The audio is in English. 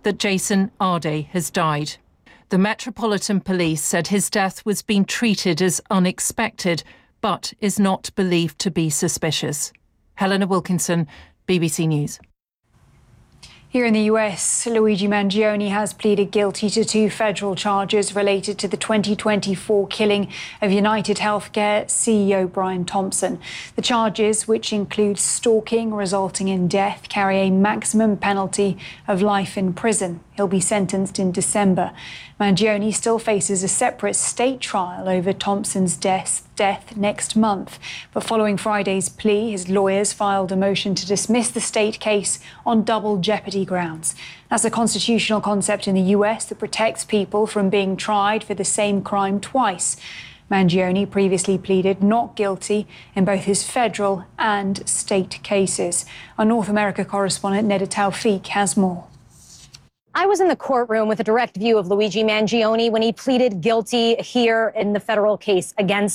that Jason Arde has died. The Metropolitan Police said his death was being treated as unexpected, but is not believed to be suspicious. Helena Wilkinson, BBC News. Here in the US, Luigi Mangione has pleaded guilty to 2 federal charges related to the 2024 killing of United Healthcare CEO Brian Thompson. The charges, which include stalking resulting in death, carry a maximum penalty of life in prison. He'll be sentenced in December. Mangione still faces a separate state trial over Thompson's death next month. But following Friday's plea, his lawyers filed a motion to dismiss the state case on double jeopardy grounds. That's a constitutional concept in the US that protects people from being tried for the same crime twice. Mangione previously pleaded not guilty in both his federal and state cases. Our North America correspondent Neda Tawfiq has more. I was in the courtroom with a direct view of Luigi Mangione when he pleaded guilty here in the federal case against